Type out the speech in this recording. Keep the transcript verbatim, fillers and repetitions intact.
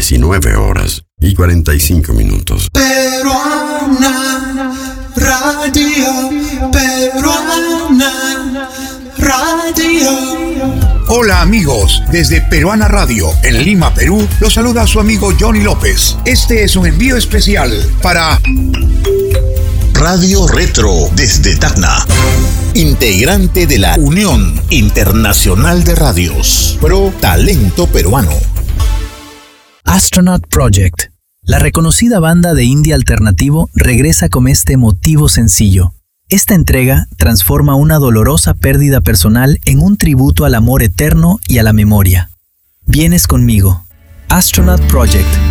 diecinueve horas y cuarenta y cinco minutos. Peruana Radio, Peruana Radio. Hola amigos, desde Peruana Radio, en Lima, Perú, los saluda su amigo Johnny López. Este es un envío especial para Radio Retro desde Tacna, integrante de la Unión Internacional de Radios, Pro Talento Peruano. Astronaut Project. La reconocida banda de indie alternativo regresa con este emotivo sencillo. Esta entrega transforma una dolorosa pérdida personal en un tributo al amor eterno y a la memoria. Vienes conmigo. Astronaut Project.